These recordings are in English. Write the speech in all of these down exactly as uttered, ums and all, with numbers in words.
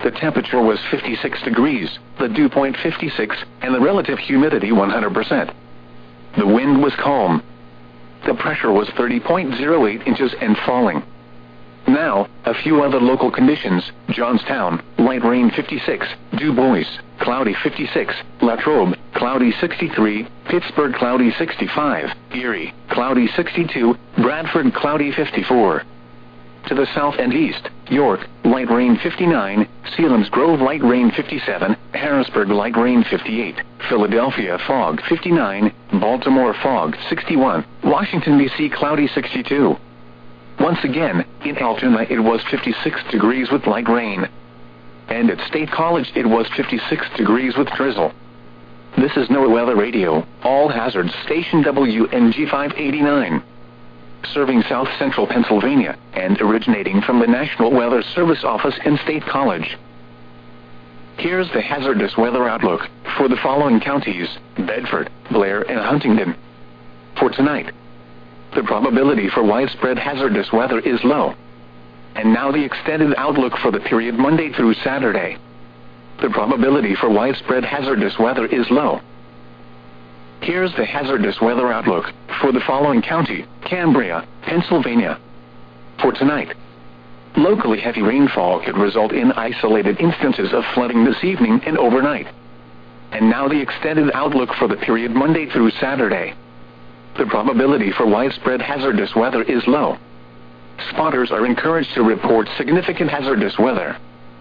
The temperature was fifty-six degrees, the dew point fifty-six, and the relative humidity one hundred percent. The wind was calm. The pressure was thirty point zero eight inches and falling. Now, a few other local conditions: Johnstown, light rain fifty-six, Du Bois, cloudy fifty-six, Latrobe, cloudy sixty-three, Pittsburgh cloudy sixty-five, Erie, cloudy sixty-two, Bradford cloudy fifty-four. To the south and east, York, light rain fifty-nine, Selinsgrove light rain fifty-seven, Harrisburg light rain fifty-eight, Philadelphia fog fifty-nine, Baltimore fog sixty-one, Washington D C cloudy sixty-two. Once again, in Altoona it was fifty-six degrees with light rain. And at State College it was fifty-six degrees with drizzle. This is NOAA Weather Radio, All Hazards Station W N G five eighty-nine. Serving South Central Pennsylvania, and originating from the National Weather Service office in State College. Here's the hazardous weather outlook for the following counties: Bedford, Blair, and Huntingdon. For tonight, the probability for widespread hazardous weather is low. And now the extended outlook for the period Monday through Saturday. The probability for widespread hazardous weather is low. Here's the hazardous weather outlook for the following county: Cambria, Pennsylvania. For tonight, locally heavy rainfall could result in isolated instances of flooding this evening and overnight. And now the extended outlook for the period Monday through Saturday. The probability for widespread hazardous weather is low. Spotters are encouraged to report significant hazardous weather.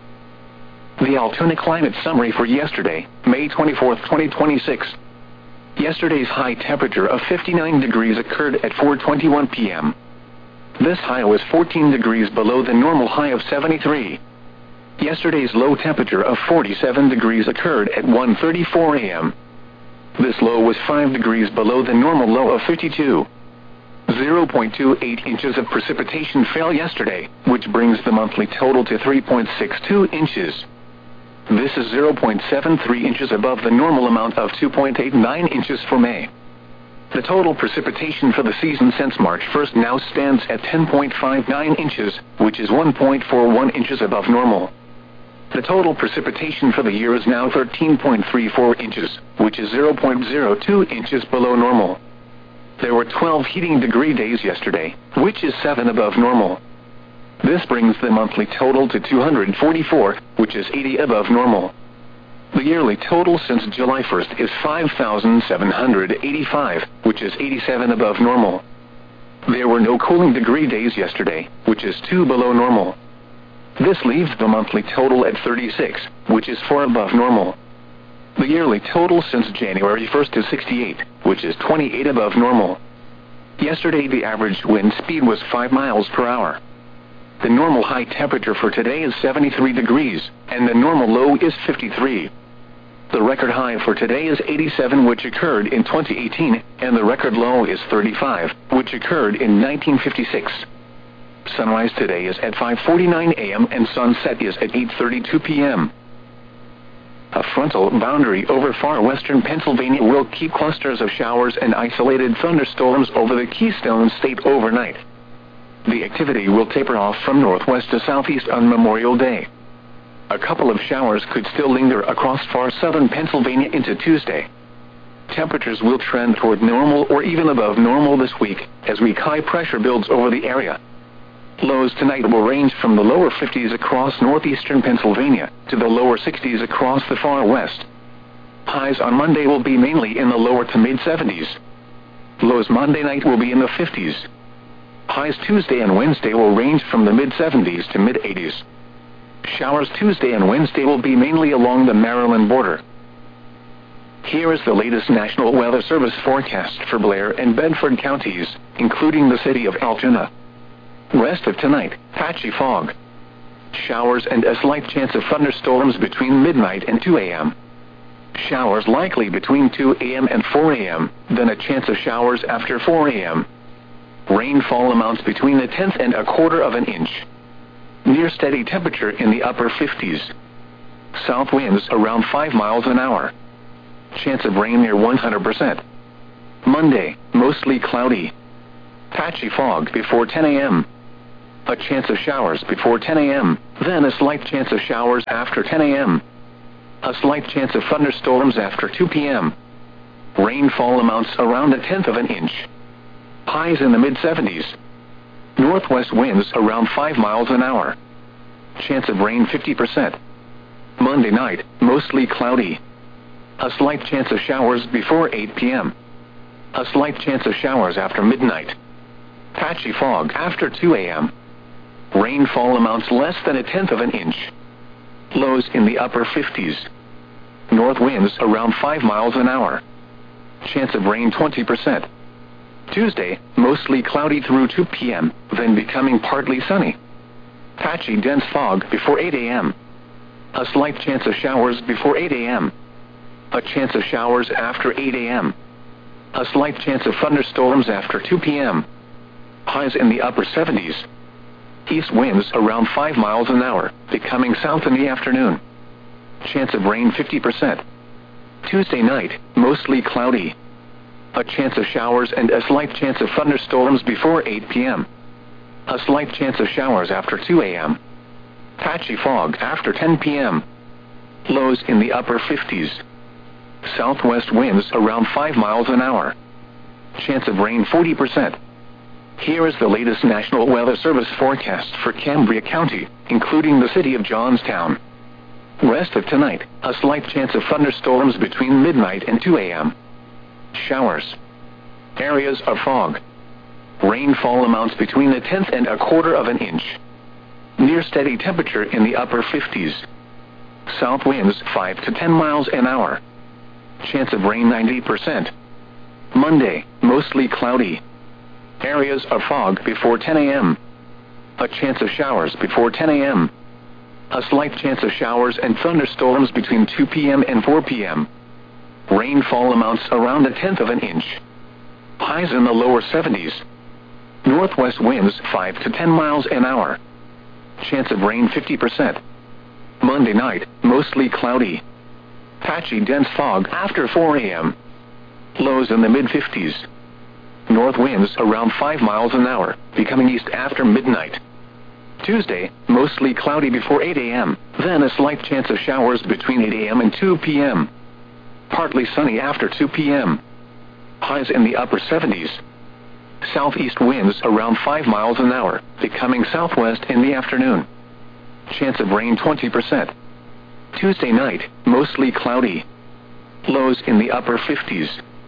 The Altoona Climate Summary for yesterday, May twenty-fourth, twenty twenty-six. Yesterday's high temperature of fifty-nine degrees occurred at four twenty-one p m This high was fourteen degrees below the normal high of seventy-three. Yesterday's low temperature of forty-seven degrees occurred at one thirty-four a m This low was five degrees below the normal low of fifty-two. zero point two eight inches of precipitation fell yesterday, which brings the monthly total to three point six two inches. This is zero point seven three inches above the normal amount of two point eight nine inches for May. The total precipitation for the season since March first now stands at ten point five nine inches, which is one point four one inches above normal. The total precipitation for the year is now thirteen point three four inches, which is zero point zero two inches below normal. There were twelve heating degree days yesterday, which is seven above normal. This brings the monthly total to two hundred forty-four, which is eighty above normal. The yearly total since July first is five thousand seven hundred eighty-five, which is eighty-seven above normal. There were no cooling degree days yesterday, which is two below normal. This leaves the monthly total at thirty-six, which is four above normal. The yearly total since January first is sixty-eight, which is twenty-eight above normal. Yesterday the average wind speed was five miles per hour. The normal high temperature for today is seventy-three degrees, and the normal low is fifty-three. The record high for today is eighty-seven, which occurred in twenty eighteen, and the record low is thirty-five, which occurred in nineteen fifty-six. Sunrise today is at five forty-nine a m and sunset is at eight thirty-two p m A frontal boundary over far western Pennsylvania will keep clusters of showers and isolated thunderstorms over the Keystone State overnight. The activity will taper off from northwest to southeast on Memorial Day. A couple of showers could still linger across far southern Pennsylvania into Tuesday. Temperatures will trend toward normal or even above normal this week, as weak high pressure builds over the area. Lows tonight will range from the lower fifties across northeastern Pennsylvania to the lower sixties across the far west. Highs on Monday will be mainly in the lower to mid seventies. Lows Monday night will be in the fifties. Highs Tuesday and Wednesday will range from the mid seventies to mid eighties. Showers Tuesday and Wednesday will be mainly along the Maryland border. Here is the latest National Weather Service forecast for Blair and Bedford counties, including the city of Altoona. Rest of tonight, patchy fog. Showers and a slight chance of thunderstorms between midnight and two a m Showers likely between two a m and four a m, then a chance of showers after four a m Rainfall amounts between a tenth and a quarter of an inch. Near steady temperature in the upper fifties. South winds around five miles an hour. Chance of rain near one hundred percent. Monday, mostly cloudy. Patchy fog before ten a m A chance of showers before ten a m then a slight chance of showers after ten a m A slight chance of thunderstorms after two p m Rainfall amounts around a tenth of an inch. Highs in the mid seventies. Northwest winds around five miles an hour. Chance of rain fifty percent. Monday night, mostly cloudy. A slight chance of showers before eight p m A slight chance of showers after midnight. Patchy fog after two a m Rainfall amounts less than a tenth of an inch. Lows in the upper fifties. North winds around five miles an hour. Chance of rain twenty percent. Tuesday, mostly cloudy through two p m, then becoming partly sunny. Patchy dense fog before eight a m A slight chance of showers before eight a m A chance of showers after eight a m A slight chance of thunderstorms after two p m Highs in the upper seventies. East winds around five miles an hour, becoming south in the afternoon. Chance of rain fifty percent. Tuesday night, mostly cloudy. A chance of showers and a slight chance of thunderstorms before eight p m A slight chance of showers after two a m Patchy fog after ten p m Lows in the upper fifties. Southwest winds around five miles an hour. Chance of rain forty percent. Here is the latest National Weather Service forecast for Cambria County, including the city of Johnstown. Rest of tonight, a slight chance of thunderstorms between midnight and two a m Showers. Areas of fog. Rainfall amounts between a tenth and a quarter of an inch. Near steady temperature in the upper fifties. South winds five to ten miles an hour. Chance of rain ninety percent. Monday, mostly cloudy. Areas of fog before ten a m A chance of showers before ten a m A slight chance of showers and thunderstorms between two p m and four p m Rainfall amounts around a tenth of an inch. Highs in the lower seventies. Northwest winds five to ten miles an hour. Chance of rain fifty percent. Monday night, mostly cloudy. Patchy dense fog after four a m Lows in the mid fifties. North winds around five miles an hour, becoming east after midnight. Tuesday, mostly cloudy before eight a m, then a slight chance of showers between eight a m and two p m Partly sunny after two p m Highs in the upper seventies. Southeast winds around five miles an hour, becoming southwest in the afternoon. Chance of rain twenty percent. Tuesday night, mostly cloudy. Lows in the upper fifties.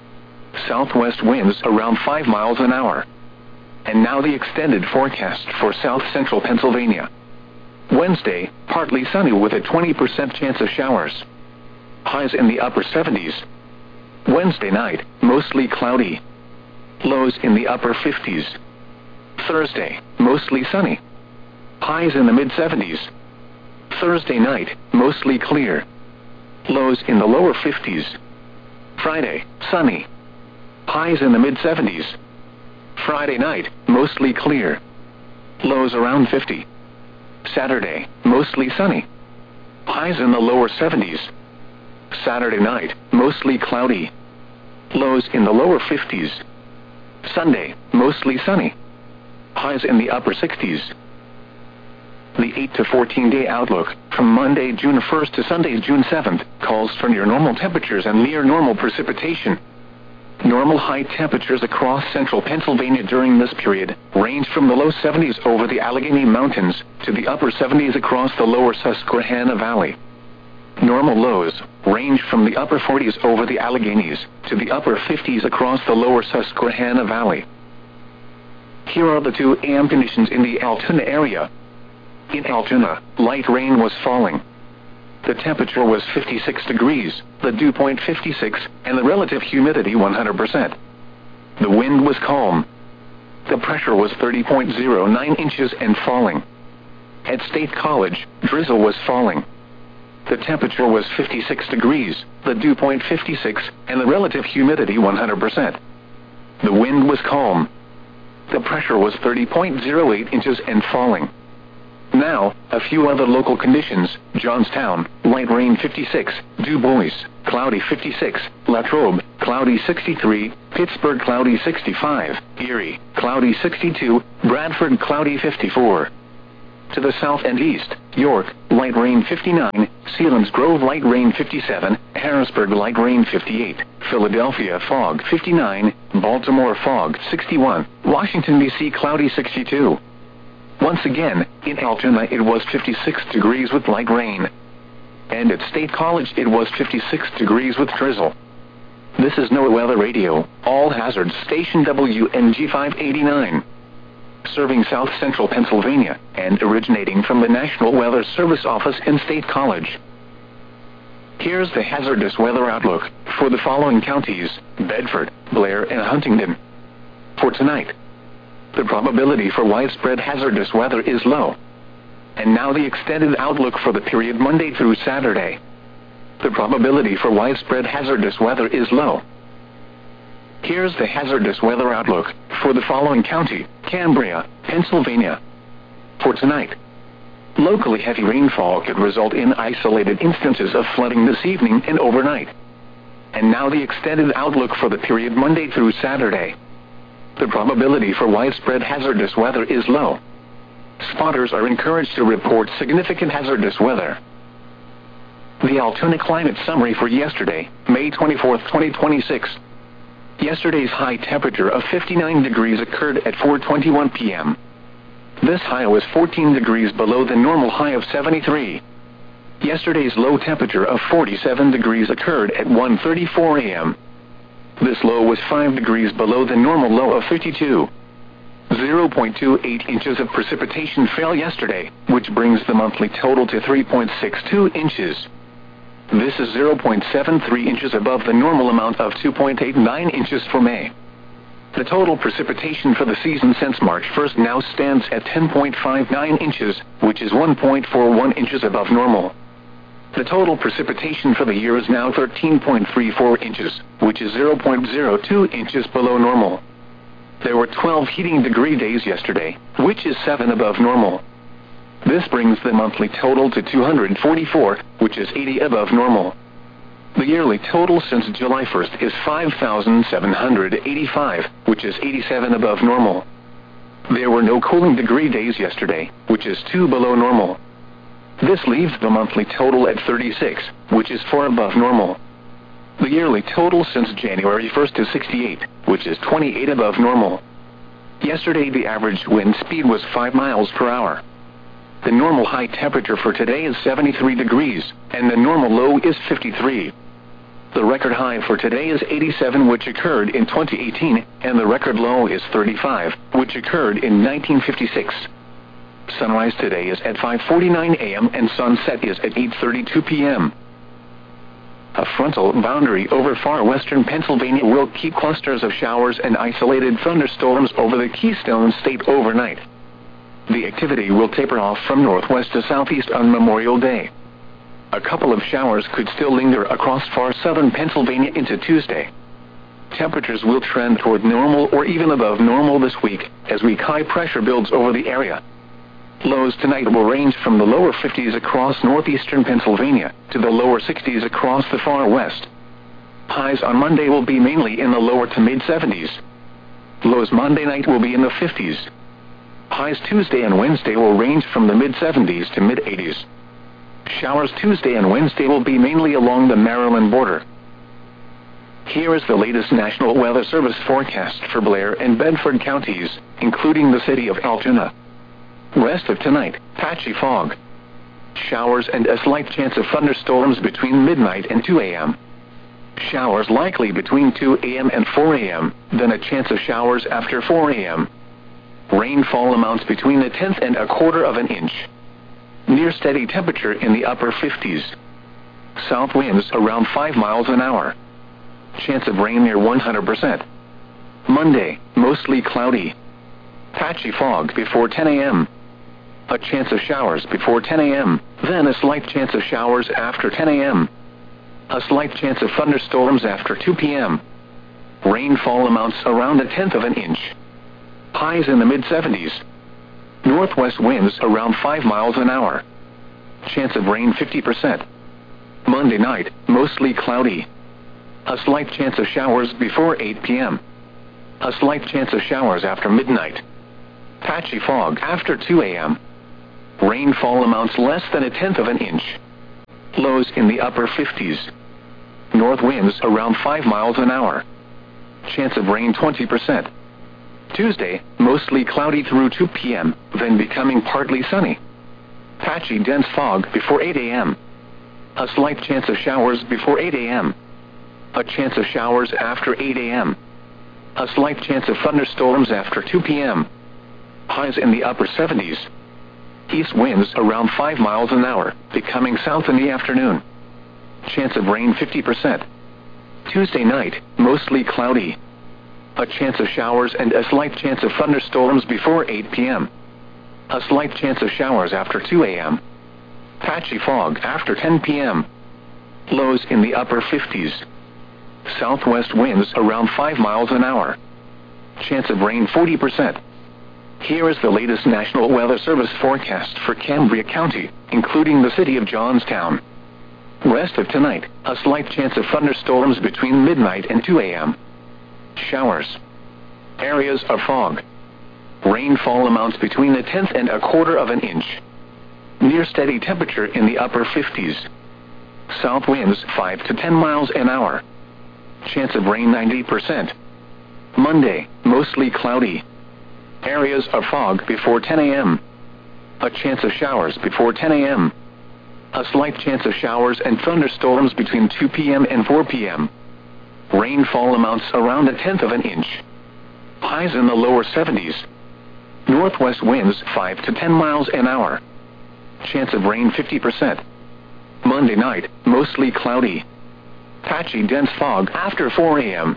Southwest winds around five miles an hour. And now the extended forecast for south central Pennsylvania. Wednesday, partly sunny with a twenty percent chance of showers. Highs in the upper seventies. Wednesday night, mostly cloudy. Lows in the upper fifties. Thursday, mostly sunny. Highs in the mid seventies. Thursday night, mostly clear. Lows in the lower fifties. Friday, sunny. Highs in the mid seventies. Friday night, mostly clear. Lows around fifty. Saturday, mostly sunny. Highs in the lower seventies. Saturday night, mostly cloudy. Lows in the lower fifties. Sunday, mostly sunny. Highs in the upper sixties. The eight to fourteen day outlook, from Monday, June first to Sunday, June seventh, calls for near normal temperatures and near normal precipitation. Normal high temperatures across central Pennsylvania during this period range from the low seventies over the Allegheny Mountains to the upper seventies across the lower Susquehanna Valley. Normal lows range from the upper forties over the Alleghenies to the upper fifties across the lower Susquehanna Valley. Here are the two A M conditions in the Altoona area. In Altoona, light rain was falling. The temperature was fifty-six degrees, the dew point fifty-six, and the relative humidity one hundred percent. The wind was calm. The pressure was thirty point zero nine inches and falling. At State College, drizzle was falling. The temperature was fifty-six degrees, the dew point fifty-six, and the relative humidity one hundred percent. The wind was calm. The pressure was thirty point zero eight inches and falling. Now, a few other local conditions: Johnstown, light rain fifty-six, Du Bois, cloudy fifty-six, Latrobe, cloudy sixty-three, Pittsburgh, cloudy sixty-five, Erie, cloudy sixty-two, Bradford, cloudy fifty-four. To the south and east, York, light rain fifty-nine, Selinsgrove light rain fifty-seven, Harrisburg light rain fifty-eight, Philadelphia fog fifty-nine, Baltimore fog sixty-one, Washington D C cloudy sixty-two. Once again, in Altoona it was fifty-six degrees with light rain. And at State College it was fifty-six degrees with drizzle. This is NOAA Weather Radio, all hazards station W N G five eighty-nine. Serving South Central Pennsylvania, and originating from the National Weather Service office in State College. Here's the hazardous weather outlook for the following counties: Bedford, Blair, and Huntingdon. For tonight, the probability for widespread hazardous weather is low. And now the extended outlook for the period Monday through Saturday. The probability for widespread hazardous weather is low. Here's the hazardous weather outlook for the following county: Cambria, Pennsylvania. For tonight, locally heavy rainfall could result in isolated instances of flooding this evening and overnight. And now the extended outlook for the period Monday through Saturday. The probability for widespread hazardous weather is low. Spotters are encouraged to report significant hazardous weather. The Altoona climate summary for yesterday, May twenty-fourth, twenty twenty-six. Yesterday's high temperature of fifty-nine degrees occurred at four twenty-one p m This high was fourteen degrees below the normal high of seventy-three. Yesterday's low temperature of forty-seven degrees occurred at one thirty-four a m This low was five degrees below the normal low of fifty-two. zero point two eight inches of precipitation fell yesterday, which brings the monthly total to three point six two inches. This is zero point seven three inches above the normal amount of two point eight nine inches for May. The total precipitation for the season since March first now stands at ten point five nine inches, which is one point four one inches above normal. The total precipitation for the year is now thirteen point three four inches, which is zero point zero two inches below normal. There were twelve heating degree days yesterday, which is seven above normal. This brings the monthly total to two hundred forty-four, which is eighty above normal. The yearly total since July first is five thousand seven hundred eighty-five, which is eighty-seven above normal. There were no cooling degree days yesterday, which is two below normal. This leaves the monthly total at thirty-six, which is four above normal. The yearly total since January first is sixty-eight, which is twenty-eight above normal. Yesterday the average wind speed was five miles per hour. The normal high temperature for today is seventy-three degrees, and the normal low is fifty-three. The record high for today is eighty-seven, which occurred in twenty eighteen, and the record low is thirty-five, which occurred in nineteen fifty-six. Sunrise today is at five forty-nine a m and sunset is at eight thirty-two p m A frontal boundary over far western Pennsylvania will keep clusters of showers and isolated thunderstorms over the Keystone State overnight. The activity will taper off from northwest to southeast on Memorial Day. A couple of showers could still linger across far southern Pennsylvania into Tuesday. Temperatures will trend toward normal or even above normal this week, as weak high pressure builds over the area. Lows tonight will range from the lower fifties across northeastern Pennsylvania to the lower sixties across the far west. Highs on Monday will be mainly in the lower to mid seventies. Lows Monday night will be in the fifties. Highs Tuesday and Wednesday will range from the mid seventies to mid eighties. Showers Tuesday and Wednesday will be mainly along the Maryland border. Here is the latest National Weather Service forecast for Blair and Bedford counties, including the city of Altoona. Rest of tonight, patchy fog. Showers and a slight chance of thunderstorms between midnight and two a m Showers likely between two a m and four a m, then a chance of showers after four a m Rainfall amounts between a tenth and a quarter of an inch. Near steady temperature in the upper fifties. South winds around five miles an hour. Chance of rain near one hundred percent. Monday, mostly cloudy. Patchy fog before ten a m A chance of showers before ten a m, then a slight chance of showers after ten a m A slight chance of thunderstorms after two p m Rainfall amounts around a tenth of an inch. Highs in the mid seventies. Northwest winds around five miles an hour. Chance of rain fifty percent. Monday night, mostly cloudy. A slight chance of showers before eight p m A slight chance of showers after midnight. Patchy fog after two a m Rainfall amounts less than a tenth of an inch. Lows in the upper fifties. North winds around five miles an hour. Chance of rain twenty percent. Tuesday, mostly cloudy through two p m, then becoming partly sunny. Patchy dense fog before eight a m A slight chance of showers before eight a m A chance of showers after eight a m A slight chance of thunderstorms after two p m Highs in the upper seventies. East winds around five miles an hour, becoming south in the afternoon. Chance of rain fifty percent. Tuesday night, mostly cloudy. A chance of showers and a slight chance of thunderstorms before eight p m A slight chance of showers after two a m Patchy fog after ten p m Lows in the upper fifties. Southwest winds around five miles an hour. Chance of rain forty percent. Here is the latest National Weather Service forecast for Cambria County, including the city of Johnstown. Rest of tonight, a slight chance of thunderstorms between midnight and two a m Showers. Areas of fog. Rainfall amounts between a tenth and a quarter of an inch. Near steady temperature in the upper fifties. South winds five to ten miles an hour. Chance of rain ninety percent. Monday, mostly cloudy. Areas of fog before ten a m A chance of showers before ten a m A slight chance of showers and thunderstorms between two p m and four p m Rainfall amounts around a tenth of an inch. Highs in the lower seventies. Northwest winds five to ten miles an hour. Chance of rain fifty percent. Monday night, mostly cloudy. Patchy dense fog after four a m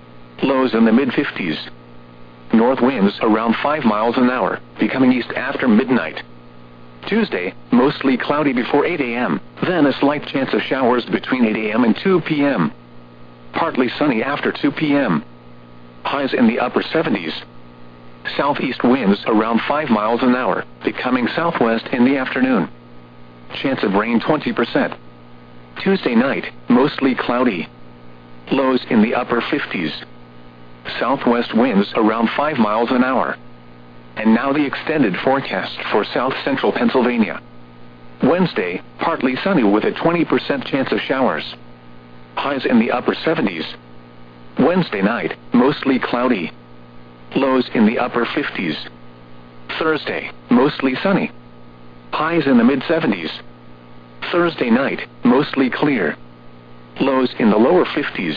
Lows in the mid fifties. North winds around five miles an hour, becoming east after midnight. Tuesday, mostly cloudy before eight a m, then a slight chance of showers between eight a m and two p m Partly sunny after two p m Highs in the upper seventies. Southeast winds around five miles an hour, becoming southwest in the afternoon. Chance of rain twenty percent. Tuesday night, mostly cloudy. Lows in the upper fifties. Southwest winds around five miles an hour. And now the extended forecast for south central Pennsylvania. Wednesday, partly sunny with a twenty percent chance of showers. Highs in the upper seventies. Wednesday night, mostly cloudy. Lows in the upper fifties. Thursday, mostly sunny. Highs in the mid seventies. Thursday night, mostly clear. Lows in the lower fifties.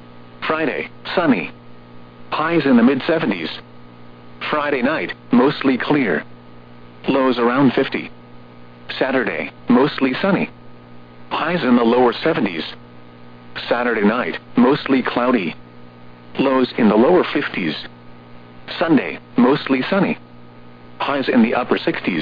Friday, sunny. Highs in the mid seventies. Friday night, mostly clear. Lows around fifty. Saturday, mostly sunny. Highs in the lower seventies. Saturday night, mostly cloudy. Lows in the lower fifties. Sunday, mostly sunny. Highs in the upper sixties.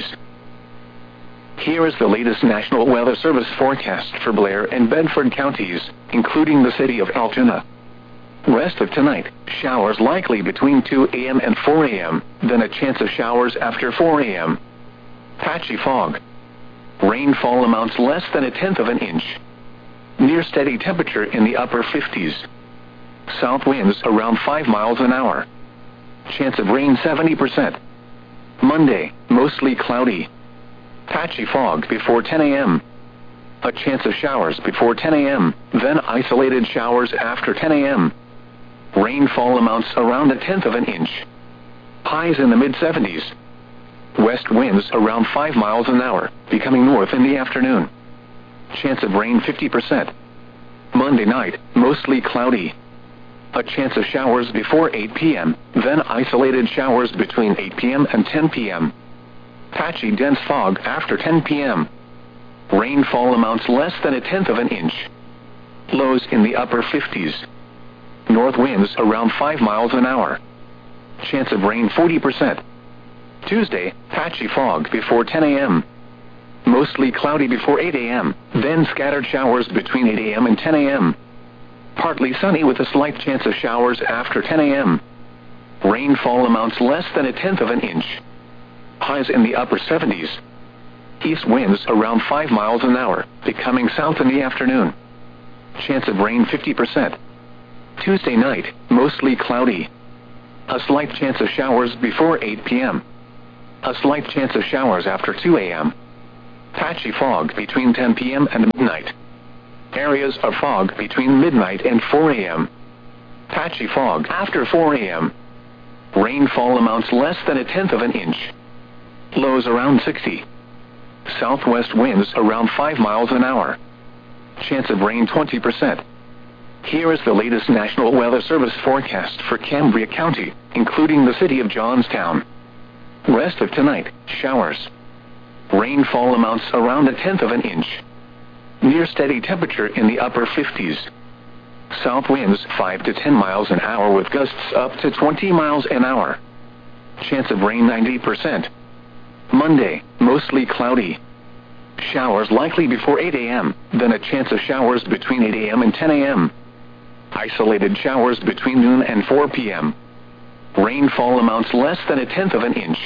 Here is the latest National Weather Service forecast for Blair and Bedford counties, including the city of Altoona. Rest of tonight, showers likely between two a m and four a m, then a chance of showers after four a m Patchy fog. Rainfall amounts less than a tenth of an inch. Near steady temperature in the upper fifties. South winds around five miles an hour. Chance of rain seventy percent. Monday, mostly cloudy. Patchy fog before ten a m A chance of showers before ten a m, then isolated showers after ten a m Rainfall amounts around a tenth of an inch. Highs in the mid seventies. West winds around five miles an hour, becoming north in the afternoon. Chance of rain fifty percent. Monday night, mostly cloudy. A chance of showers before eight p m, then isolated showers between eight p m and ten p m Patchy dense fog after ten p m Rainfall amounts less than a tenth of an inch. Lows in the upper fifties. North winds around five miles an hour. Chance of rain forty percent. Tuesday, patchy fog before ten a m Mostly cloudy before eight a m, then scattered showers between eight a m and ten a m Partly sunny with a slight chance of showers after ten a m Rainfall amounts less than a tenth of an inch. Highs in the upper seventies. East winds around five miles an hour, becoming south in the afternoon. Chance of rain fifty percent. Tuesday night, mostly cloudy. A slight chance of showers before eight p m A slight chance of showers after two a m Patchy fog between ten p m and midnight. Areas of fog between midnight and four a m Patchy fog after four a m Rainfall amounts less than a tenth of an inch. Lows around sixty. Southwest winds around five miles an hour. Chance of rain twenty percent. Here is the latest National Weather Service forecast for Cambria County, including the city of Johnstown. Rest of tonight, showers. Rainfall amounts around a tenth of an inch. Near steady temperature in the upper fifties. South winds five to ten miles an hour with gusts up to twenty miles an hour. Chance of rain ninety percent. Monday, mostly cloudy. Showers likely before eight a m, then a chance of showers between eight a m and ten a m Isolated showers between noon and four p m Rainfall amounts less than a tenth of an inch.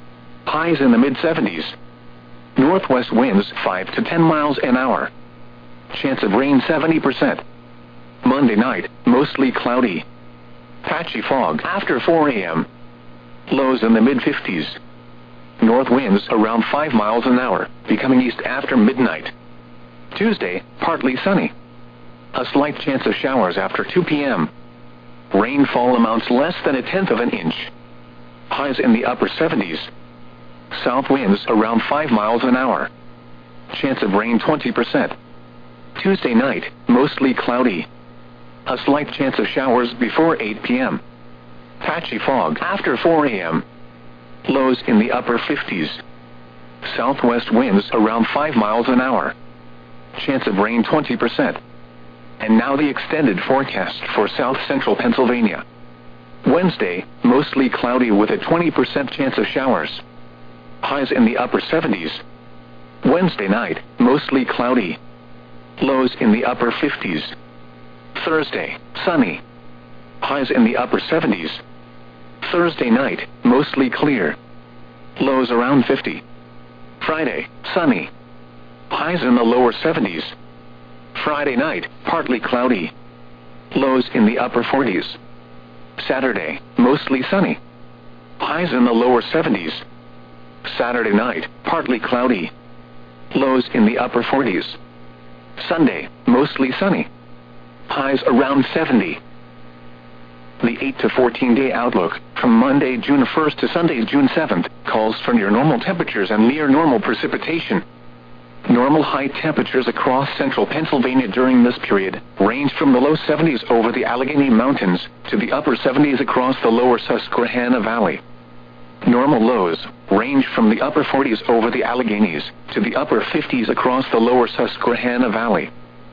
Highs in the mid seventies. Northwest winds five to ten miles an hour. Chance of rain seventy percent. Monday night, mostly cloudy. Patchy fog after four a m Lows in the mid fifties. North winds around five miles an hour, becoming east after midnight. Tuesday, partly sunny. A slight chance of showers after two p m Rainfall amounts less than a tenth of an inch. Highs in the upper seventies. South winds around five miles an hour. Chance of rain twenty percent. Tuesday night, mostly cloudy. A slight chance of showers before eight p m Patchy fog after four a m Lows in the upper fifties. Southwest winds around five miles an hour. Chance of rain twenty percent. And now the extended forecast for south central Pennsylvania. Wednesday, mostly cloudy with a twenty percent chance of showers. Highs in the upper seventies. Wednesday night, mostly cloudy. Lows in the upper fifties. Thursday, sunny. Highs in the upper seventies. Thursday night, mostly clear. Lows around fifty. Friday, sunny. Highs in the lower seventies. Friday night, partly cloudy. Lows in the upper forties. Saturday, mostly sunny. Highs in the lower seventies. Saturday night, partly cloudy. Lows in the upper forties. Sunday, mostly sunny. Highs around seventy. The eight to fourteen day outlook, from Monday, June first to Sunday, June seventh, calls for near normal temperatures and near normal precipitation. Normal high temperatures across central Pennsylvania during this period range from the low seventies over the Allegheny Mountains to the upper seventies across the lower Susquehanna Valley. Normal lows range from the upper forties over the Alleghenies to the upper fifties across the lower Susquehanna Valley.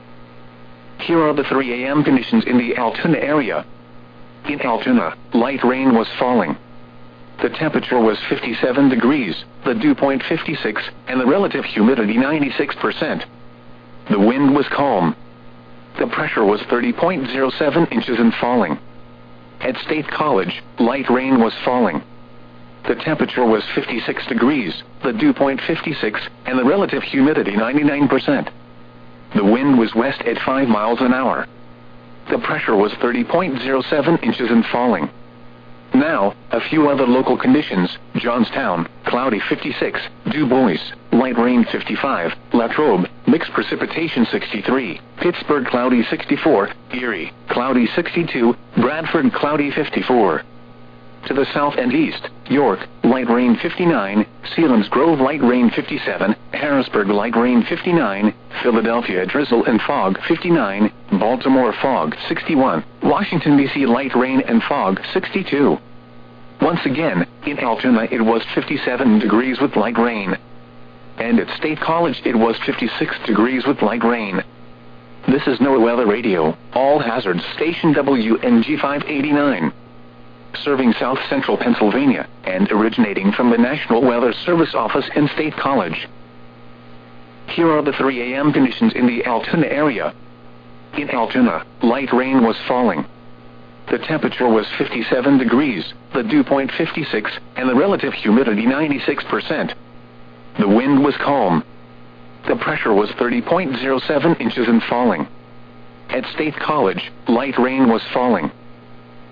Here are the three a m conditions in the Altoona area. In Altoona, light rain was falling. The temperature was fifty-seven degrees, the dew point fifty-six, and the relative humidity ninety-six percent. The wind was calm. The pressure was thirty point zero seven inches and falling. At State College, light rain was falling. The temperature was fifty-six degrees, the dew point fifty-six, and the relative humidity ninety-nine percent. The wind was west at five miles an hour. The pressure was thirty point zero seven inches and falling. Now, a few other local conditions: Johnstown, cloudy fifty-six, Du Bois, light rain fifty-five, Latrobe, mixed precipitation sixty-three, Pittsburgh cloudy sixty-four, Erie, cloudy sixty-two, Bradford cloudy fifty-four. To the south and east, York, light rain fifty-nine, Selinsgrove light rain fifty-seven, Harrisburg light rain fifty-nine, Philadelphia drizzle and fog fifty-nine, Baltimore fog sixty-one, Washington D C light rain and fog sixty-two. Once again, in Altoona it was fifty-seven degrees with light rain. And at State College it was fifty-six degrees with light rain. This is NOAA Weather Radio, all hazards station W N G five eighty-nine. Serving south central Pennsylvania, and originating from the National Weather Service office in State College. Here are the three a m conditions in the Altoona area. In Altoona, light rain was falling. The temperature was fifty-seven degrees, the dew point fifty-six, and the relative humidity ninety-six percent. The wind was calm. The pressure was thirty point zero seven inches and falling. At State College, light rain was falling.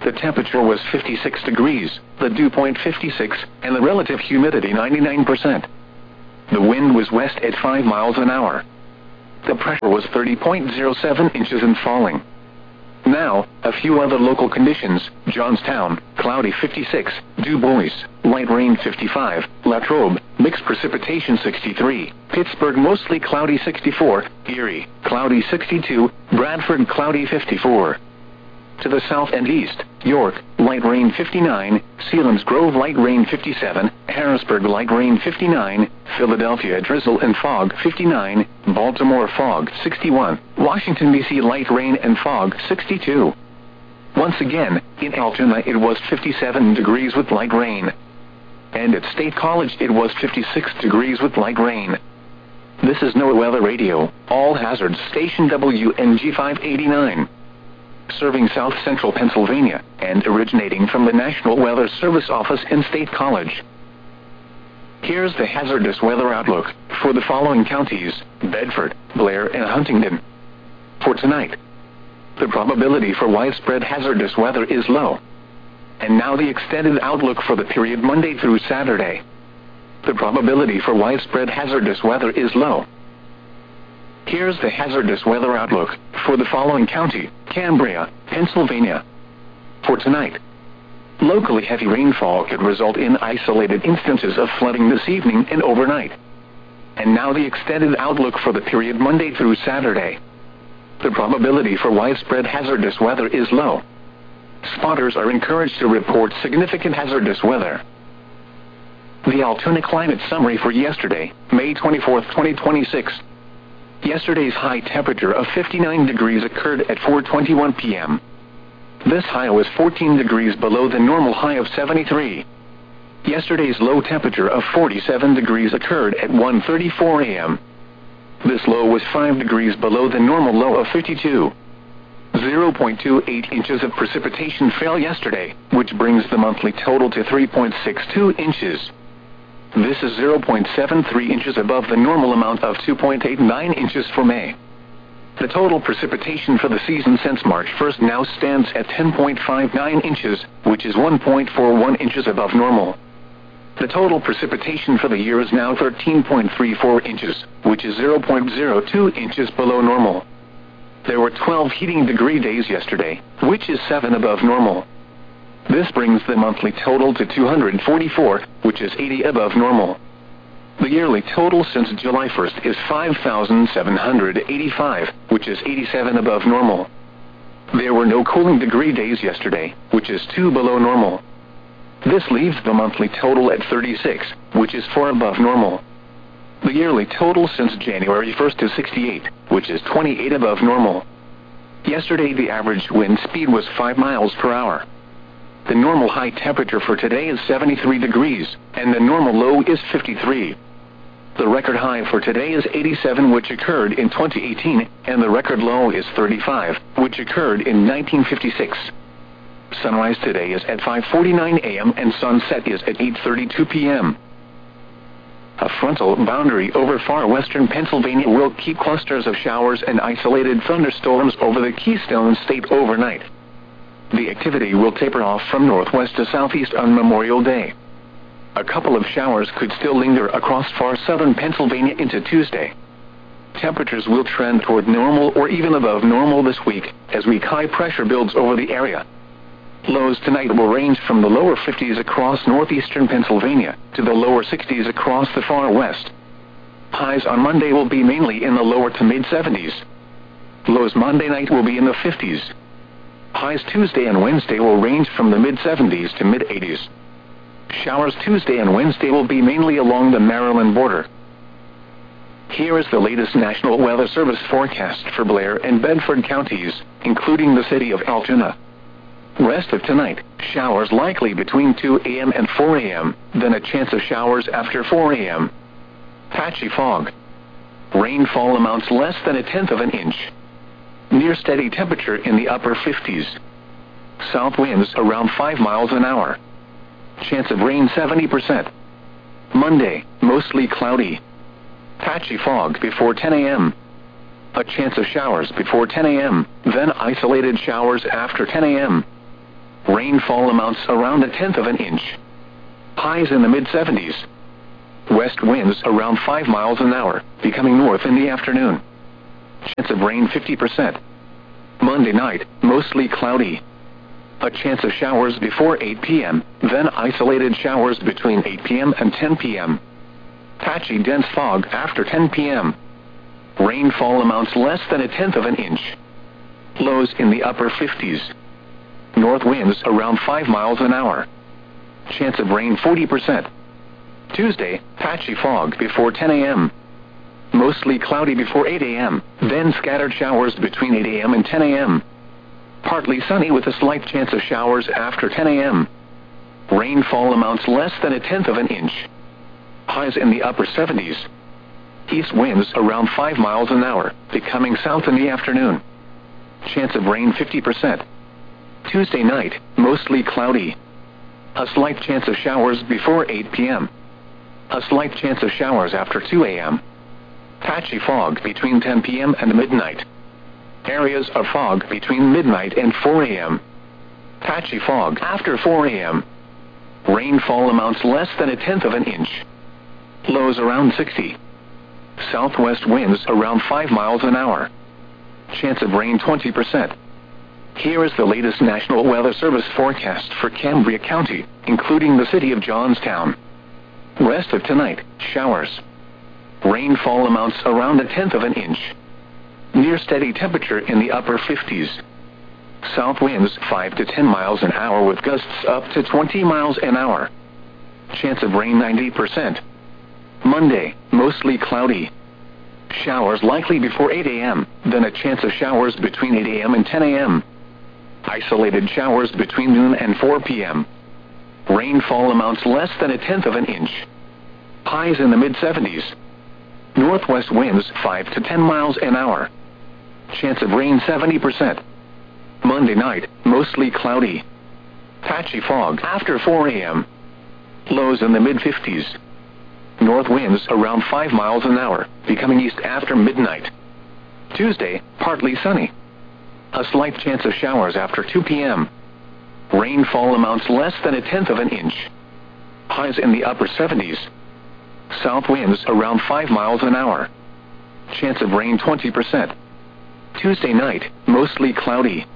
The temperature was fifty-six degrees, the dew point fifty-six, and the relative humidity ninety-nine percent. The wind was west at five miles an hour. The pressure was thirty point zero seven inches and falling. Now, a few other local conditions: Johnstown, cloudy fifty-six, Du Bois, light rain fifty-five, Latrobe, mixed precipitation sixty-three, Pittsburgh mostly cloudy sixty-four, Erie, cloudy sixty-two, Bradford cloudy fifty-four. To the south and east, York, light rain fifty-nine, Selinsgrove light rain fifty-seven, Harrisburg light rain fifty-nine, Philadelphia drizzle and fog fifty-nine, Baltimore fog sixty-one, Washington D C light rain and fog sixty-two. Once again, in Altoona it was fifty-seven degrees with light rain. And at State College it was fifty-six degrees with light rain. This is NOAA Weather Radio, all hazards station W N G five eighty-nine. Serving South Central Pennsylvania, and originating from the National Weather Service office in State College. Here's the hazardous weather outlook for the following counties: Bedford, Blair, and Huntingdon. For tonight, the probability for widespread hazardous weather is low. And now the extended outlook for the period Monday through Saturday. The probability for widespread hazardous weather is low. Here's the hazardous weather outlook for the following county: Cambria, Pennsylvania. For tonight, locally heavy rainfall could result in isolated instances of flooding this evening and overnight. And now the extended outlook for the period Monday through Saturday. The probability for widespread hazardous weather is low. Spotters are encouraged to report significant hazardous weather. The Altoona Climate Summary for yesterday, May twenty-fourth, twenty twenty-six. Yesterday's high temperature of fifty-nine degrees occurred at four twenty-one p m This high was fourteen degrees below the normal high of seventy-three. Yesterday's low temperature of forty-seven degrees occurred at one thirty-four a m This low was five degrees below the normal low of fifty-two. zero point two eight inches of precipitation fell yesterday, which brings the monthly total to three point six two inches. This is zero point seven three inches above the normal amount of two point eight nine inches for May. The total precipitation for the season since March first now stands at ten point five nine inches, which is one point four one inches above normal. The total precipitation for the year is now thirteen point three four inches, which is zero point zero two inches below normal. There were twelve heating degree days yesterday, which is seven above normal. This brings the monthly total to two hundred forty-four, which is eighty above normal. The yearly total since July first is five thousand seven hundred eighty-five, which is eighty-seven above normal. There were no cooling degree days yesterday, which is two below normal. This leaves the monthly total at thirty-six, which is four above normal. The yearly total since January first is sixty-eight, which is twenty-eight above normal. Yesterday the average wind speed was five miles per hour. The normal high temperature for today is seventy-three degrees, and the normal low is fifty-three. The record high for today is eighty-seven, which occurred in twenty eighteen, and the record low is thirty-five, which occurred in nineteen fifty-six. Sunrise today is at five forty-nine a m and sunset is at eight thirty-two p m A frontal boundary over far western Pennsylvania will keep clusters of showers and isolated thunderstorms over the Keystone State overnight. The activity will taper off from northwest to southeast on Memorial Day. A couple of showers could still linger across far southern Pennsylvania into Tuesday. Temperatures will trend toward normal or even above normal this week, as weak high pressure builds over the area. Lows tonight will range from the lower fifties across northeastern Pennsylvania to the lower sixties across the far west. Highs on Monday will be mainly in the lower to mid seventies. Lows Monday night will be in the fifties. Highs Tuesday and Wednesday will range from the mid seventies to mid eighties. Showers Tuesday and Wednesday will be mainly along the Maryland border. Here is the latest National Weather Service forecast for Blair and Bedford counties, including the city of Altoona. Rest of tonight, showers likely between two a m and four a m, then a chance of showers after four a m Patchy fog. Rainfall amounts less than a tenth of an inch. Near steady temperature in the upper fifties. South winds around five miles an hour. Chance of rain seventy percent. Monday, mostly cloudy. Patchy fog before ten a m A chance of showers before ten a m, then isolated showers after ten a m Rainfall amounts around a tenth of an inch. Highs in the mid seventies. West winds around five miles an hour, becoming north in the afternoon. Chance of rain fifty percent. Monday night, mostly cloudy. A chance of showers before eight p m, then isolated showers between eight p m and ten p m Patchy dense fog after ten p m Rainfall amounts less than a tenth of an inch. Lows in the upper fifties. North winds around five miles an hour. Chance of rain forty percent. Tuesday, patchy fog before ten a m Mostly cloudy before eight a m, then scattered showers between eight a m and ten a m Partly sunny with a slight chance of showers after ten a m Rainfall amounts less than a tenth of an inch. Highs in the upper seventies. East winds around five miles an hour, becoming south in the afternoon. Chance of rain fifty percent. Tuesday night, mostly cloudy. A slight chance of showers before eight p m A slight chance of showers after two a m Patchy fog between ten p m and midnight. Areas of fog between midnight and four a m Patchy fog after four a m Rainfall amounts less than a tenth of an inch. Lows around sixty. Southwest winds around five miles an hour. Chance of rain twenty percent. Here is the latest National Weather Service forecast for Cambria County, including the city of Johnstown. Rest of tonight, showers. Rainfall amounts around a tenth of an inch. Near steady temperature in the upper fifties. South winds five to ten miles an hour with gusts up to twenty miles an hour. Chance of rain ninety percent. Monday, mostly cloudy. Showers likely before eight a m, then a chance of showers between eight a m and ten a m Isolated showers between noon and four p m Rainfall amounts less than a tenth of an inch. Highs in the mid seventies. Northwest winds five to ten miles an hour. Chance of rain seventy percent. Monday night, mostly cloudy. Patchy fog after four a m Lows in the mid fifties. North winds around five miles an hour, becoming east after midnight. Tuesday, partly sunny. A slight chance of showers after two p m Rainfall amounts less than a tenth of an inch. Highs in the upper seventies. South winds around five miles an hour. Chance of rain twenty percent. Tuesday night, mostly cloudy.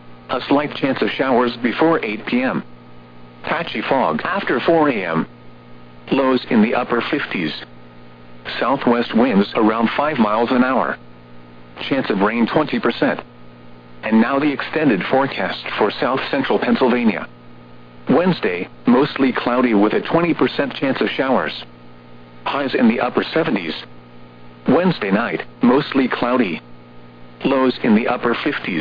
A slight chance of showers before eight p m Patchy fog after four a m Lows in the upper fifties. Southwest winds around five miles an hour. Chance of rain twenty percent. And now the extended forecast for south central Pennsylvania. Wednesday, mostly cloudy with a twenty percent chance of showers. Highs in the upper seventies. Wednesday night, mostly cloudy. Lows in the upper fifties.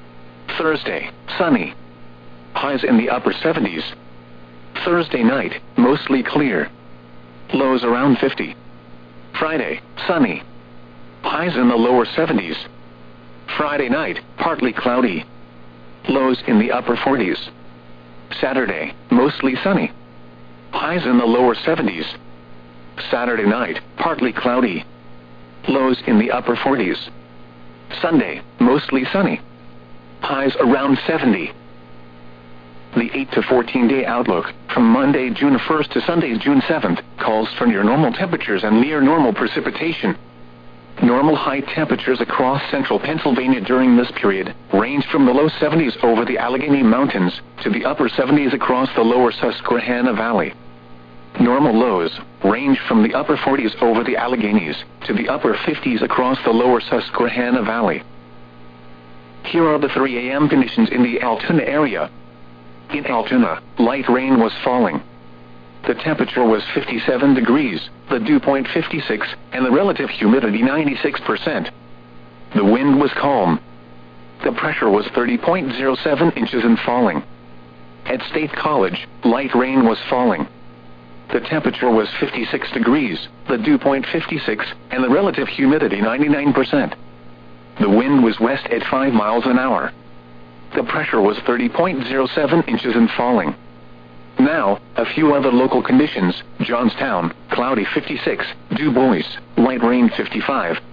Thursday, sunny. Highs in the upper seventies. Thursday night, mostly clear. Lows around fifty. Friday, sunny. Highs in the lower seventies. Friday night, partly cloudy. Lows in the upper forties. Saturday, mostly sunny. Highs in the lower seventies. Saturday night, partly cloudy. Lows in the upper forties. Sunday, mostly sunny. Highs around seventy. The eight to fourteen day outlook, from Monday, June first to Sunday, June seventh, calls for near normal temperatures and near normal precipitation. Normal high temperatures across central Pennsylvania during this period range from the low seventies over the Allegheny Mountains to the upper seventies across the lower Susquehanna Valley. Normal lows range from the upper forties over the Alleghenies to the upper fifties across the lower Susquehanna Valley. Here are the three a m conditions in the Altoona area. In Altoona, light rain was falling. The temperature was fifty-seven degrees, the dew point fifty-six, and the relative humidity ninety-six percent. The wind was calm. The pressure was thirty point zero seven inches and falling. At State College, light rain was falling. The temperature was fifty-six degrees, the dew point fifty-six, and the relative humidity ninety-nine percent. The wind was west at five miles an hour. The pressure was thirty point zero seven inches and falling. Now, a few other local conditions: Johnstown, cloudy fifty-six, Du Bois, light rain fifty-five,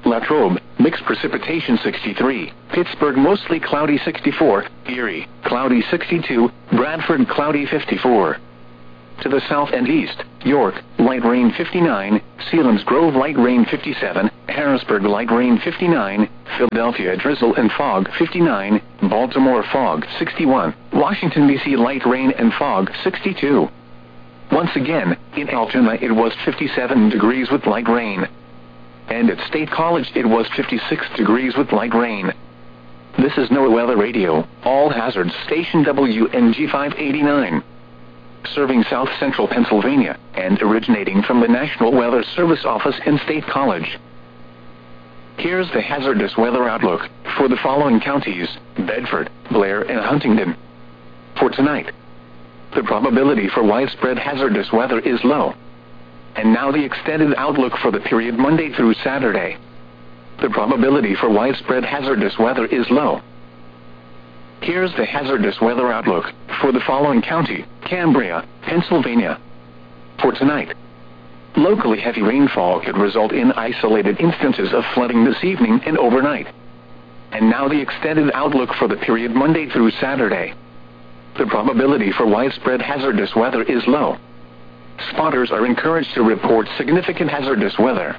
Latrobe, mixed precipitation sixty-three, Pittsburgh mostly cloudy sixty-four, Erie, cloudy sixty-two, Bradford cloudy fifty-four. To the south and east, York, light rain fifty-nine, Selinsgrove light rain fifty-seven, Harrisburg light rain fifty-nine, Philadelphia drizzle and fog fifty-nine, Baltimore fog sixty-one, Washington D C light rain and fog sixty-two. Once again, in Altoona it was fifty-seven degrees with light rain. And at State College it was fifty-six degrees with light rain. This is NOAA Weather Radio, all hazards station W N G five eighty-nine. Serving south central Pennsylvania, and originating from the National Weather Service office in State College. Here's the hazardous weather outlook for the following counties: Bedford, Blair, and Huntingdon. For tonight, the probability for widespread hazardous weather is low. And now the extended outlook for the period Monday through Saturday. The probability for widespread hazardous weather is low. Here's the hazardous weather outlook for the following county: Cambria, Pennsylvania. For tonight, locally heavy rainfall could result in isolated instances of flooding this evening and overnight. And now the extended outlook for the period Monday through Saturday. The probability for widespread hazardous weather is low. Spotters are encouraged to report significant hazardous weather.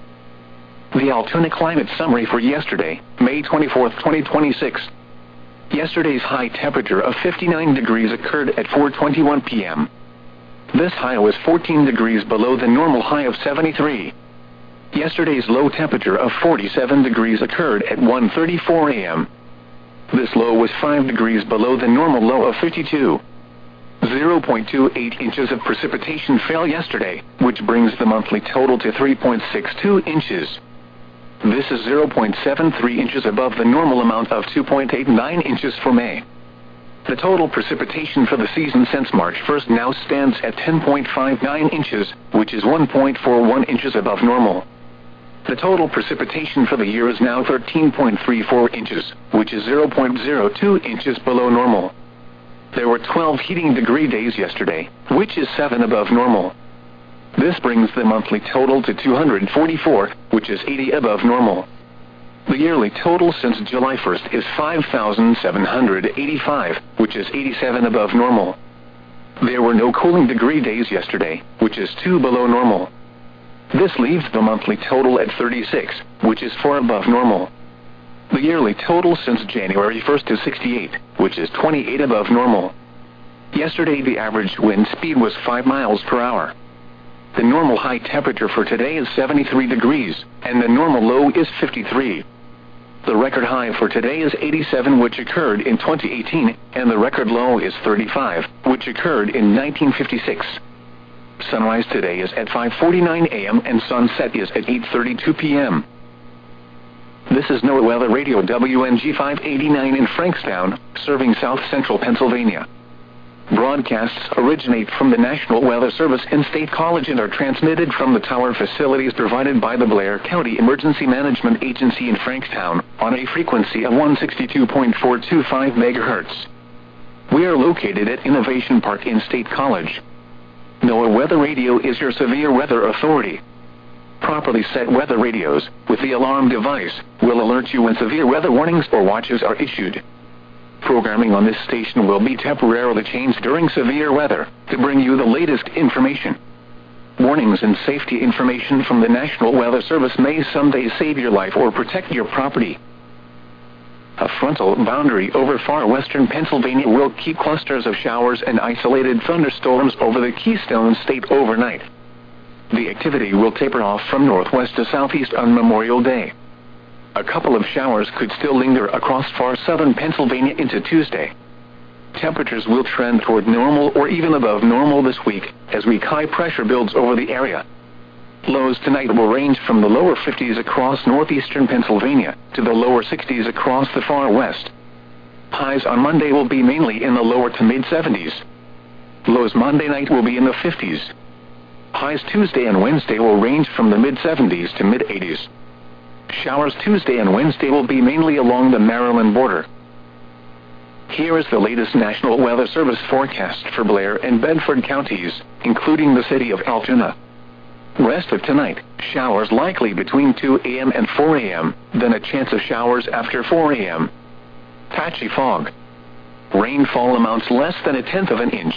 The Altoona climate summary for yesterday, May twenty-fourth, twenty twenty-six. Yesterday's high temperature of fifty-nine degrees occurred at four twenty-one p m This high was fourteen degrees below the normal high of seventy-three. Yesterday's low temperature of forty-seven degrees occurred at one thirty-four a m This low was five degrees below the normal low of fifty-two. zero point two eight inches of precipitation fell yesterday, which brings the monthly total to three point six two inches. This is zero point seven three inches above the normal amount of two point eight nine inches for May. The total precipitation for the season since March first now stands at ten point five nine inches, which is one point four one inches above normal. The total precipitation for the year is now thirteen point three four inches, which is zero point zero two inches below normal. There were twelve heating degree days yesterday, which is seven above normal. This brings the monthly total to two hundred forty-four, which is eighty above normal. The yearly total since July first is five thousand seven hundred eighty-five, which is eighty-seven above normal. There were no cooling degree days yesterday, which is two below normal. This leaves the monthly total at thirty-six, which is four above normal. The yearly total since January first is sixty-eight, which is twenty-eight above normal. Yesterday the average wind speed was five miles per hour. The normal high temperature for today is seventy-three degrees, and the normal low is fifty-three. The record high for today is eighty-seven, which occurred in twenty eighteen, and the record low is thirty-five, which occurred in nineteen fifty-six. Sunrise today is at five forty-nine a m and sunset is at eight thirty-two p m This is NOAA Weather Radio W N G five eighty-nine in Frankstown, serving south central Pennsylvania. Broadcasts originate from the National Weather Service in State College and are transmitted from the tower facilities provided by the Blair County Emergency Management Agency in Frankstown on a frequency of one sixty-two point four two five megahertz. We are located at Innovation Park in State College. NOAA Weather Radio is your severe weather authority. Properly set weather radios, with the alarm device, will alert you when severe weather warnings or watches are issued. Programming on this station will be temporarily changed during severe weather, to bring you the latest information. Warnings and safety information from the National Weather Service may someday save your life or protect your property. A frontal boundary over far western Pennsylvania will keep clusters of showers and isolated thunderstorms over the Keystone State overnight. The activity will taper off from northwest to southeast on Memorial Day. A couple of showers could still linger across far southern Pennsylvania into Tuesday. Temperatures will trend toward normal or even above normal this week, as weak high pressure builds over the area. Lows tonight will range from the lower fifties across northeastern Pennsylvania to the lower sixties across the far west. Highs on Monday will be mainly in the lower to mid seventies. Lows Monday night will be in the fifties. Highs Tuesday and Wednesday will range from the mid seventies to mid eighties. Showers Tuesday and Wednesday will be mainly along the Maryland border. Here is the latest National Weather Service forecast for Blair and Bedford counties, including the city of Altoona. Rest of tonight, showers likely between two a m and four a m, then a chance of showers after four a m Patchy fog. Rainfall amounts less than a tenth of an inch.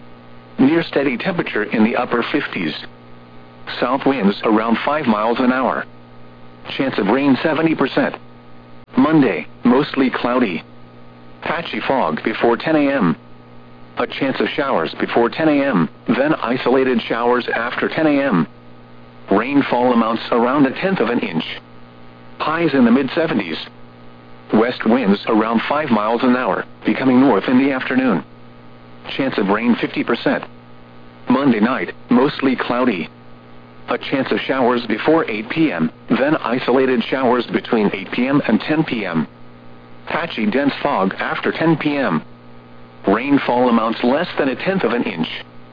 Near steady temperature in the upper fifties. South winds around five miles an hour. Chance of rain seventy percent. Monday, mostly cloudy. Patchy fog before ten a m A chance of showers before ten a m, then isolated showers after ten a m Rainfall amounts around a tenth of an inch. Highs in the mid seventies. West winds around five miles an hour, becoming north in the afternoon. Chance of rain fifty percent. Monday night, mostly cloudy. A chance of showers before eight p m, then isolated showers between eight p m and ten p m Patchy dense fog after ten p m Rainfall amounts less than a tenth of an inch.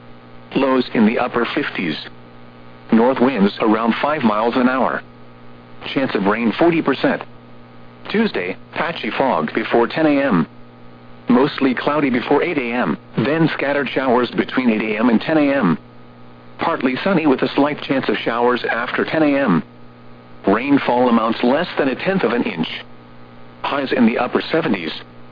Lows in the upper fifties. North winds around five miles an hour. Chance of rain forty percent. Tuesday, patchy fog before ten a m Mostly cloudy before eight a m, then scattered showers between eight a m and ten a m Partly sunny with a slight chance of showers after ten a m Rainfall amounts less than a tenth of an inch. Highs in the upper seventies.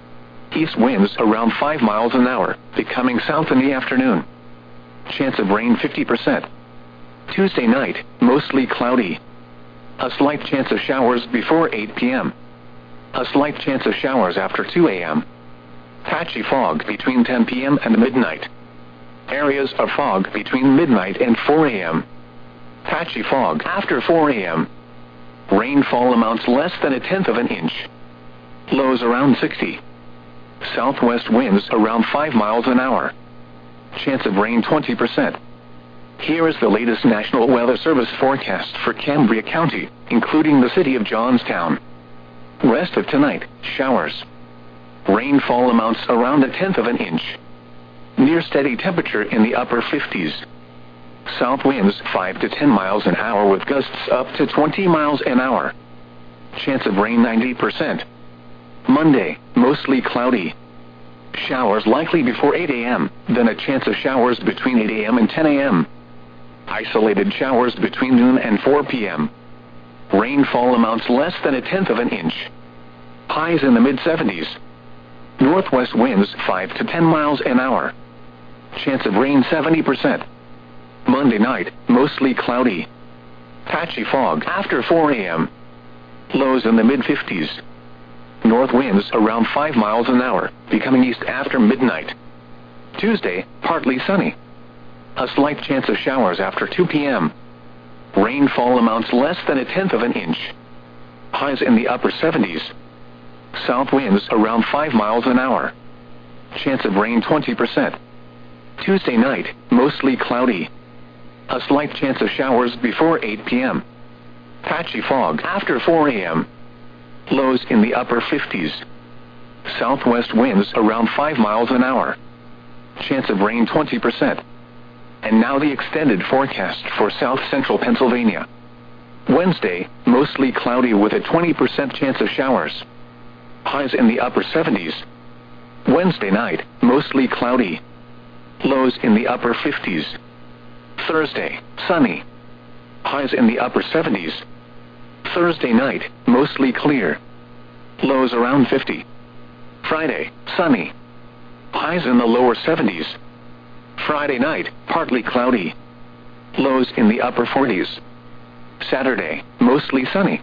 East winds around five miles an hour, becoming south in the afternoon. Chance of rain fifty percent. Tuesday night, mostly cloudy. A slight chance of showers before eight p m A slight chance of showers after two a m Patchy fog between ten p m and midnight. Areas of fog between midnight and four a m Patchy fog after four a m Rainfall amounts less than a tenth of an inch. Lows around sixty. Southwest winds around five miles an hour. Chance of rain twenty percent. Here is the latest National Weather Service forecast for Cambria County, including the city of Johnstown. Rest of tonight, showers. Rainfall amounts around a tenth of an inch. Near steady temperature in the upper fifties. South winds five to ten miles an hour with gusts up to twenty miles an hour. Chance of rain ninety percent. Monday, mostly cloudy. Showers likely before eight a m, then a chance of showers between eight a m and ten a m Isolated showers between noon and four p m Rainfall amounts less than a tenth of an inch. Highs in the mid seventies. Northwest winds five to ten miles an hour. Chance of rain seventy percent. Monday night, mostly cloudy. Patchy fog after four a m Lows in the mid fifties. North winds around five miles an hour, becoming east after midnight. Tuesday, partly sunny. A slight chance of showers after two p m Rainfall amounts less than a tenth of an inch. Highs in the upper seventies. South winds around five miles an hour. Chance of rain twenty percent. Tuesday night, mostly cloudy. A slight chance of showers before eight p m Patchy fog after four a m Lows in the upper fifties. Southwest winds around five miles an hour. Chance of rain twenty percent. And now the extended forecast for south central Pennsylvania. Wednesday, mostly cloudy with a twenty percent chance of showers. Highs in the upper seventies. Wednesday night, mostly cloudy. Lows in the upper fifties. Thursday, sunny. Highs in the upper seventies. Thursday night, mostly clear. Lows around fifty. Friday, sunny. Highs in the lower seventies. Friday night, partly cloudy. Lows in the upper forties. Saturday, mostly sunny.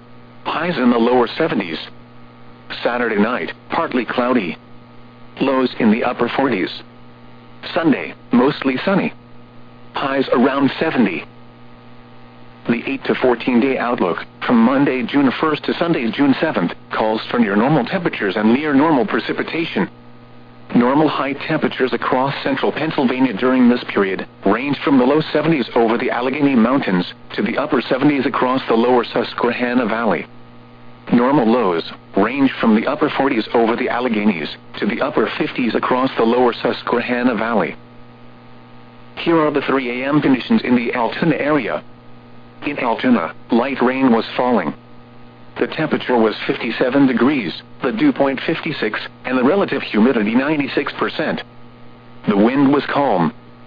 Highs in the lower seventies. Saturday night, partly cloudy. Lows in the upper forties. Sunday, mostly sunny. Highs around seventy. The eight to fourteen day outlook, from Monday, June first to Sunday, June seventh, calls for near normal temperatures and near normal precipitation. Normal high temperatures across central Pennsylvania during this period range from the low seventies over the Allegheny Mountains to the upper seventies across the lower Susquehanna Valley. Normal lows range from the upper forties over the Alleghenies to the upper fifties across the lower Susquehanna Valley. Here are the three a m conditions in the Altoona area. In Altoona, light rain was falling. The temperature was fifty-seven degrees, the dew point fifty-six, and the relative humidity ninety-six percent. The wind was calm.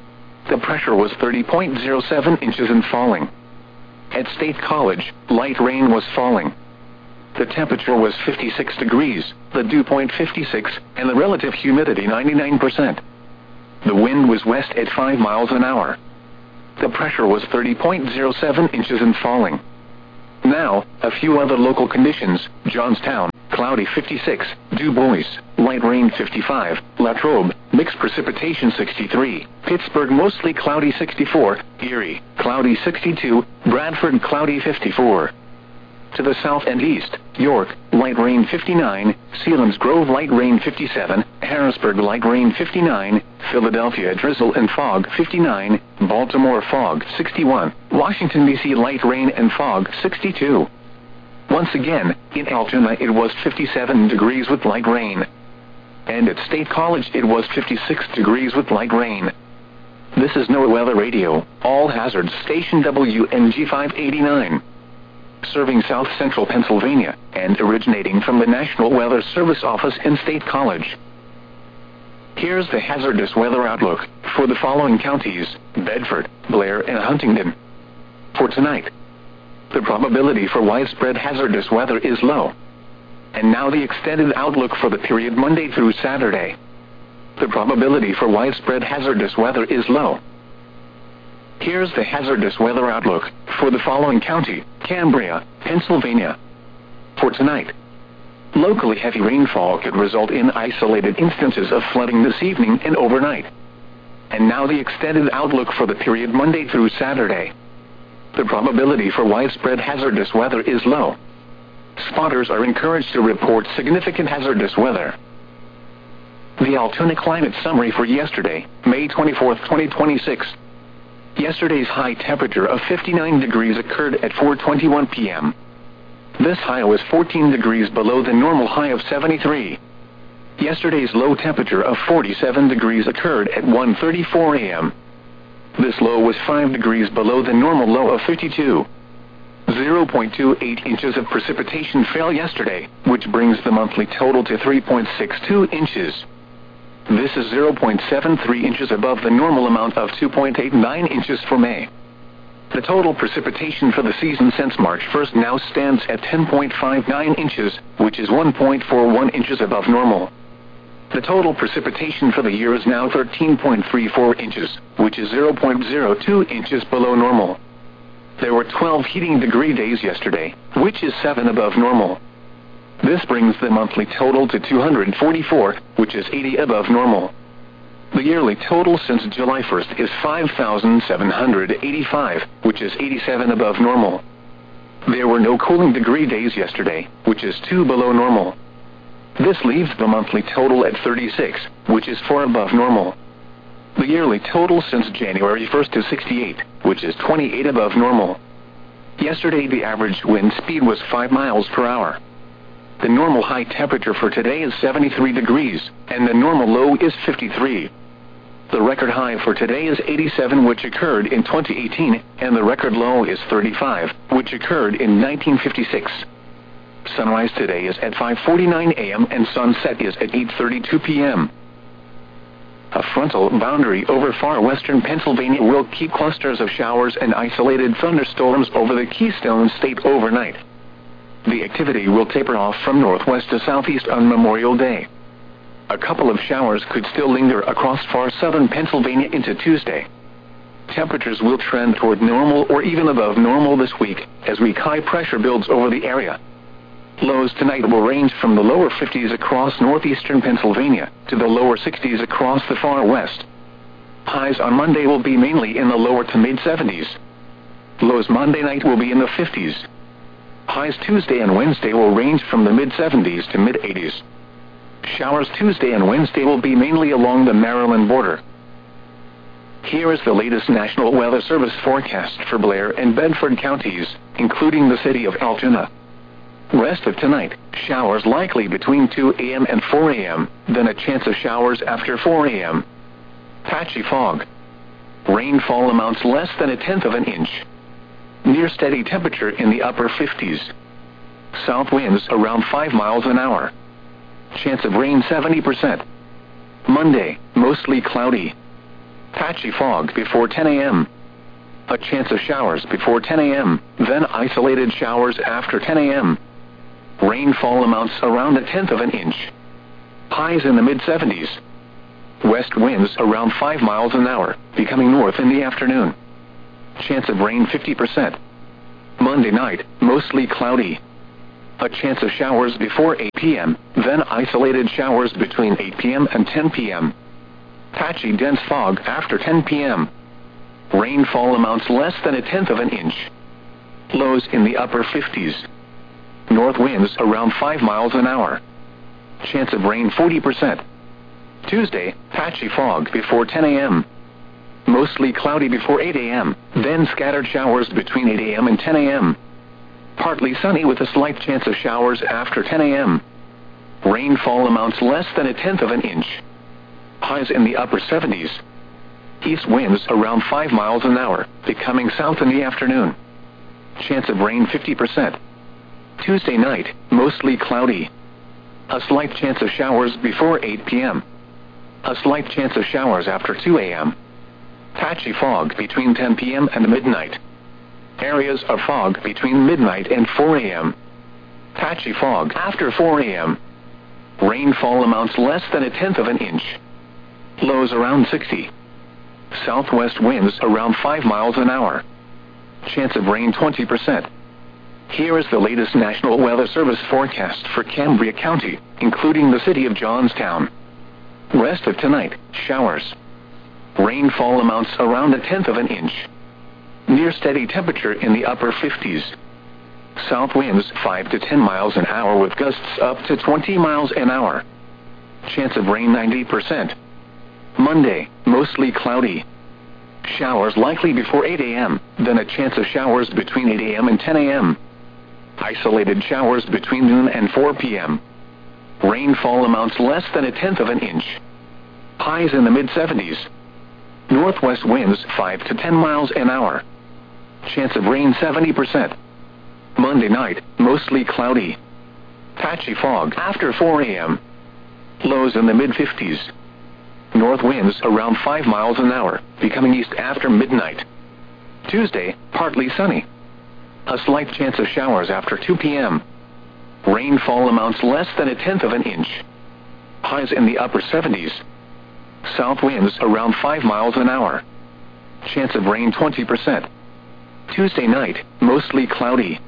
The pressure was thirty point zero seven inches and falling. At State College, light rain was falling. The temperature was fifty-six degrees, the dew point fifty-six, and the relative humidity ninety-nine percent. The wind was west at five miles an hour. The pressure was thirty point zero seven inches and falling. Now, a few other local conditions: Johnstown, cloudy fifty-six, Du Bois, light rain fifty-five, Latrobe, mixed precipitation sixty-three, Pittsburgh mostly cloudy sixty-four, Erie, cloudy sixty-two, Bradford cloudy fifty-four. To the south and east, York, light rain fifty-nine, Selinsgrove light rain fifty-seven, Harrisburg light rain fifty-nine, Philadelphia drizzle and fog fifty-nine, Baltimore fog sixty-one, Washington D C light rain and fog sixty-two. Once again, in Altoona it was fifty-seven degrees with light rain. And at State College it was fifty-six degrees with light rain. This is NOAA Weather Radio, all hazards station W N G five eighty-nine. Serving south central Pennsylvania, and originating from the National Weather Service office in State College. Here's the hazardous weather outlook for the following counties: Bedford, Blair, and Huntingdon. For tonight, the probability for widespread hazardous weather is low. And now the extended outlook for the period Monday through Saturday. The probability for widespread hazardous weather is low. Here's the hazardous weather outlook for the following county: Cambria, Pennsylvania. For tonight, locally heavy rainfall could result in isolated instances of flooding this evening and overnight. And now the extended outlook for the period Monday through Saturday. The probability for widespread hazardous weather is low. Spotters are encouraged to report significant hazardous weather. The Altoona Climate Summary for yesterday, May twenty-fourth, twenty twenty-six. Yesterday's high temperature of fifty-nine degrees occurred at four twenty-one p m This high was fourteen degrees below the normal high of seventy-three. Yesterday's low temperature of forty-seven degrees occurred at one thirty-four a m This low was five degrees below the normal low of fifty-two. zero point two eight inches of precipitation fell yesterday, which brings the monthly total to three point six two inches. This is zero point seven three inches above the normal amount of two point eight nine inches for May. The total precipitation for the season since March first now stands at ten point five nine inches, which is one point four one inches above normal. The total precipitation for the year is now thirteen point three four inches, which is zero point zero two inches below normal. There were twelve heating degree days yesterday, which is seven above normal. This brings the monthly total to two hundred forty-four, which is eighty above normal. The yearly total since July first is five thousand seven hundred eighty-five, which is eighty-seven above normal. There were no cooling degree days yesterday, which is two below normal. This leaves the monthly total at thirty-six, which is four above normal. The yearly total since January first is sixty-eight, which is twenty-eight above normal. Yesterday the average wind speed was five miles per hour. The normal high temperature for today is seventy-three degrees, and the normal low is fifty-three. The record high for today is eighty-seven, which occurred in twenty eighteen, and the record low is thirty-five, which occurred in nineteen fifty-six. Sunrise today is at five forty-nine a m and sunset is at eight thirty-two p m A frontal boundary over far western Pennsylvania will keep clusters of showers and isolated thunderstorms over the Keystone State overnight. The activity will taper off from northwest to southeast on Memorial Day. A couple of showers could still linger across far southern Pennsylvania into Tuesday. Temperatures will trend toward normal or even above normal this week, as weak high pressure builds over the area. Lows tonight will range from the lower fifties across northeastern Pennsylvania to the lower sixties across the far west. Highs on Monday will be mainly in the lower to mid seventies. Lows Monday night will be in the fifties. Highs Tuesday and Wednesday will range from the mid seventies to mid eighties. Showers Tuesday and Wednesday will be mainly along the Maryland border. Here is the latest National Weather Service forecast for Blair and Bedford counties, including the city of Altoona. Rest of tonight, showers likely between two a m and four a m, then a chance of showers after four a m Patchy fog. Rainfall amounts less than a tenth of an inch. Near steady temperature in the upper fifties. South winds around five miles an hour. Chance of rain seventy percent. Monday, mostly cloudy. Patchy fog before ten a m A chance of showers before ten a m, then isolated showers after ten a m Rainfall amounts around a tenth of an inch. Highs in the mid seventies. West winds around five miles an hour, becoming north in the afternoon. Chance of rain fifty percent. Monday night, mostly cloudy. A chance of showers before eight p m, then isolated showers between eight p m and ten p m Patchy dense fog after ten p m Rainfall amounts less than a tenth of an inch. Lows in the upper fifties. North winds around five miles an hour. Chance of rain forty percent. Tuesday, patchy fog before ten a m Mostly cloudy before eight a m, then scattered showers between eight a m and ten a m Partly sunny with a slight chance of showers after ten a m Rainfall amounts less than a tenth of an inch. Highs in the upper seventies. East winds around five miles an hour, becoming south in the afternoon. Chance of rain fifty percent. Tuesday night, mostly cloudy. A slight chance of showers before eight p m A slight chance of showers after two a m Patchy fog between ten p m and midnight. Areas of fog between midnight and four a m Patchy fog after four a m Rainfall amounts less than a tenth of an inch. Lows around sixty. Southwest winds around five miles an hour. Chance of rain twenty percent. Here is the latest National Weather Service forecast for Cambria County, including the city of Johnstown. Rest of tonight, showers. Rainfall amounts around a tenth of an inch. Near steady temperature in the upper fifties. South winds five to ten miles an hour with gusts up to twenty miles an hour. Chance of rain ninety percent. Monday, mostly cloudy. Showers likely before eight a m, then a chance of showers between eight a m and ten a m Isolated showers between noon and four p m Rainfall amounts less than a tenth of an inch. Highs in the mid seventies. Northwest winds five to ten miles an hour. Chance of rain seventy percent. Monday night, mostly cloudy. Patchy fog after four a m Lows in the mid fifties. North winds around five miles an hour, becoming east after midnight. Tuesday, partly sunny. A slight chance of showers after two p m Rainfall amounts less than a tenth of an inch. Highs in the upper seventies. South winds around five miles an hour. Chance of rain twenty percent. Tuesday night, mostly cloudy.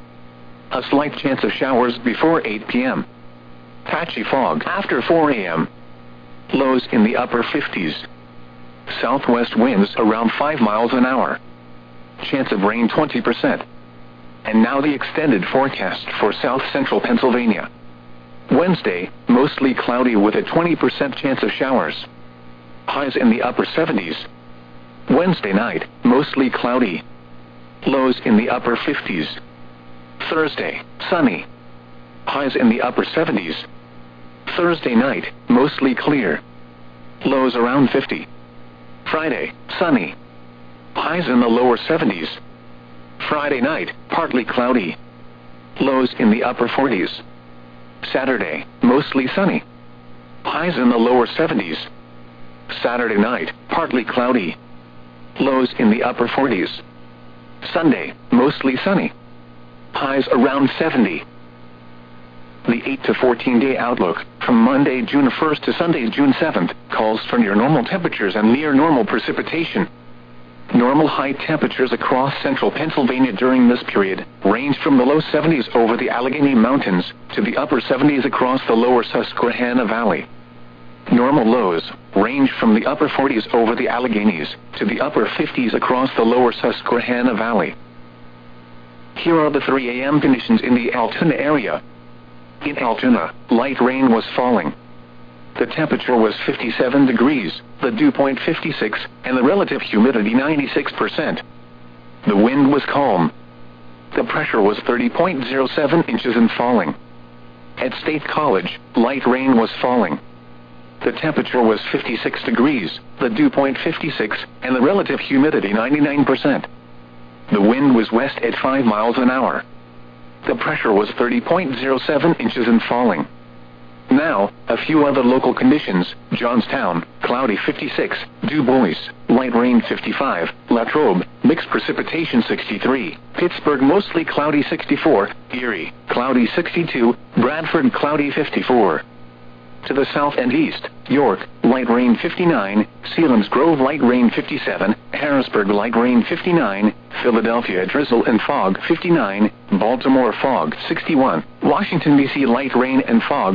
A slight chance of showers before eight p m Patchy fog after four a m Lows in the upper fifties. Southwest winds around five miles an hour. Chance of rain twenty percent. And now the extended forecast for south central Pennsylvania. Wednesday, mostly cloudy with a twenty percent chance of showers. Highs in the upper seventies. Wednesday night, mostly cloudy. Lows in the upper fifties. Thursday, sunny. Highs in the upper seventies. Thursday night, mostly clear. Lows around fifty. Friday, sunny. Highs in the lower seventies. Friday night, partly cloudy. Lows in the upper forties. Saturday, mostly sunny. Highs in the lower seventies. Saturday night, partly cloudy. Lows in the upper forties. Sunday, mostly sunny. Highs around seventy. The eight to fourteen day outlook, from Monday, June first to Sunday, June seventh, calls for near normal temperatures and near normal precipitation. Normal high temperatures across central Pennsylvania during this period range from the low seventies over the Allegheny Mountains to the upper seventies across the lower Susquehanna Valley. Normal lows range from the upper forties over the Alleghenies to the upper fifties across the lower Susquehanna Valley. Here are the three a m conditions in the Altoona area. In Altoona, light rain was falling. The temperature was fifty-seven degrees, the dew point fifty-six, and the relative humidity ninety-six percent. The wind was calm. The pressure was thirty point zero seven inches and falling. At State College, light rain was falling. The temperature was fifty-six degrees, the dew point fifty-six, and the relative humidity ninety-nine percent. The wind was west at five miles an hour. The pressure was thirty point zero seven inches and falling. Now, a few other local conditions: Johnstown, cloudy fifty-six, Du Bois, light rain fifty-five, Latrobe, mixed precipitation sixty-three, Pittsburgh mostly cloudy sixty-four, Erie, cloudy sixty-two, Bradford cloudy fifty-four. To the south and east: York, light rain fifty-nine, Selinsgrove light rain fifty-seven, Harrisburg light rain fifty-nine, Philadelphia drizzle and fog fifty-nine, Baltimore fog sixty-one, Washington D C light rain and fog